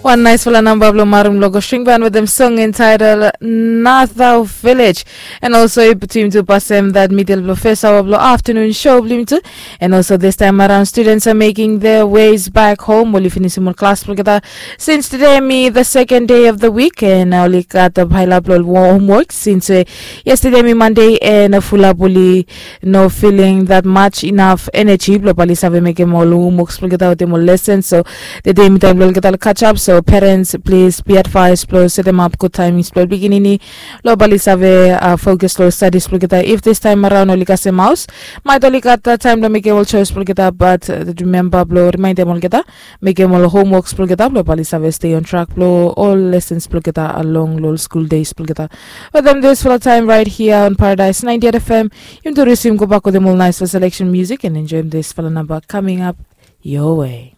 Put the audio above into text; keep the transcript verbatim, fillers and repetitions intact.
One nice full number of Marum Logo string band with them song entitled Nathau Village. And also between two person that middle professor of afternoon show to. And also this time around students are making their ways back home. Only finishing class since today me the second day of the week and I only got the pile up homework since uh, yesterday me Monday and a full up no feeling that much enough energy. Police have make more homework without them lessons. So the day me time will get a catch up. So parents, please be advised, please set them up good timings. Please beginning, lo police have a focus lo studies. If this time around only got a mouse, might only got that time to make a choice. But uh, remember, blo remind them all get make them all homeworks. Lo police have stay on track. Blo all lessons along lo school days. But then this for the time right here on Paradise ninety F M. You to receive go back with them all nice for selection music and enjoy this for the number coming up your way.